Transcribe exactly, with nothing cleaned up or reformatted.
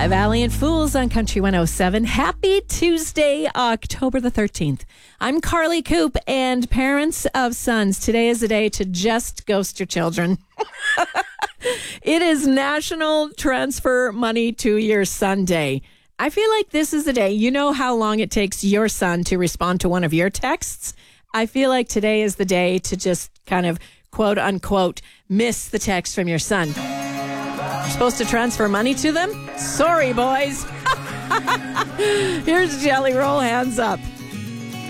Valiant Fools on Country one oh seven. Happy Tuesday, October the thirteenth. I'm Carly Coop, and parents of sons, today is the day to just ghost your children. It is National Transfer Money to Your Son Day. I feel like this is the day. You know how long it takes your son to respond to one of your texts? I feel like today is the day to just kind of quote unquote miss the text from your son. You're supposed to transfer money to them? Sorry, boys. Here's Jelly Roll. Hands up.